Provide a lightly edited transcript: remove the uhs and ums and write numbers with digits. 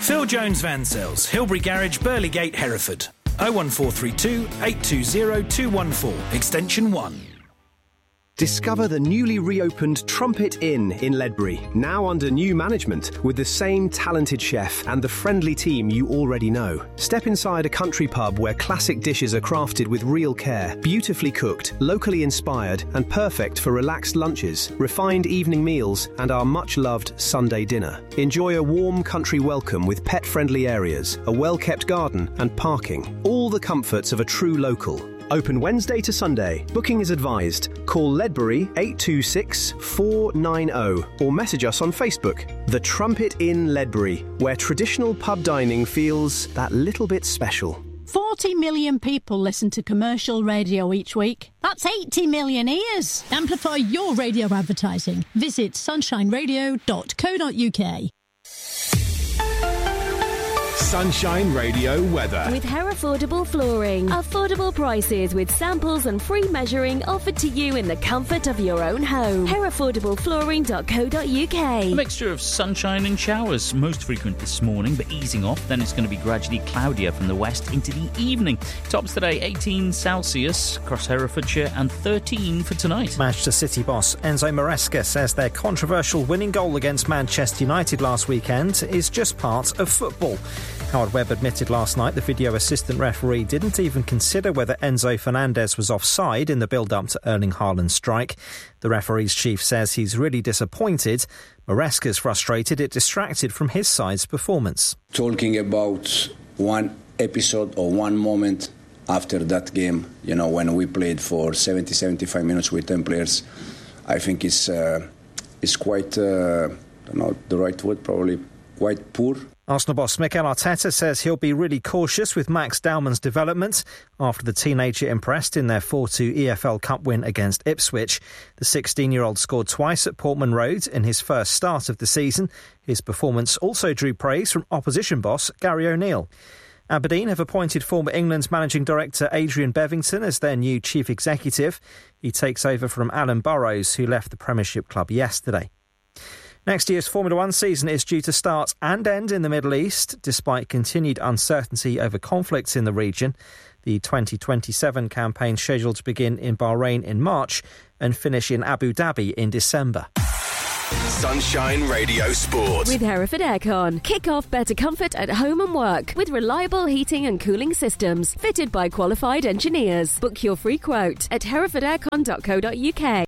Phil Jones Van Sales, Hilbury Garage, Burleygate, Hereford. 01432 820 214, extension 1. Discover the newly reopened Trumpet Inn in Ledbury, now under new management with the same talented chef and the friendly team you already know. Step inside a country pub where classic dishes are crafted with real care, beautifully cooked, locally inspired and perfect for relaxed lunches, refined evening meals and our much-loved Sunday dinner. Enjoy a warm country welcome with pet-friendly areas, a well-kept garden and parking. All the comforts of a true local. Open Wednesday to Sunday. Booking is advised. Call Ledbury 826 490 or message us on Facebook. The Trumpet Inn Ledbury, where traditional pub dining feels that little bit special. 40 million people listen to commercial radio each week. That's 80 million ears. Amplify your radio advertising. Visit sunshineradio.co.uk. Sunshine Radio weather. With Herefordable Flooring. Affordable prices with samples and free measuring offered to you in the comfort of your own home. Herefordableflooring.co.uk. A mixture of sunshine and showers, most frequent this morning, but easing off. Then it's going to be gradually cloudier from the west into the evening. Tops today, 18 Celsius across Herefordshire and 13 for tonight. Manchester City boss Enzo Maresca says their controversial winning goal against Manchester United last weekend is just part of football. Howard Webb admitted last night the video assistant referee didn't even consider whether Enzo Fernandez was offside in the build-up to Erling Haaland's strike. The referee's chief says he's really disappointed. Maresca's frustrated it distracted from his side's performance. Talking about one episode or one moment after that game, when we played for 70-75 minutes with 10 players, I think it's quite, I don't know the right word, probably quite poor. Arsenal boss Mikel Arteta says he'll be really cautious with Max Dowman's development after the teenager impressed in their 4-2 EFL Cup win against Ipswich. The 16-year-old scored twice at Portman Road in his first start of the season. His performance also drew praise from opposition boss Gary O'Neill. Aberdeen have appointed former England managing director Adrian Bevington as their new chief executive. He takes over from Alan Burrows, who left the Premiership club yesterday. Next year's Formula One season is due to start and end in the Middle East, despite continued uncertainty over conflicts in the region. The 2027 campaign scheduled to begin in Bahrain in March and finish in Abu Dhabi in December. Sunshine Radio Sport. With Hereford Aircon. Kick off better comfort at home and work with reliable heating and cooling systems fitted by qualified engineers. Book your free quote at herefordaircon.co.uk.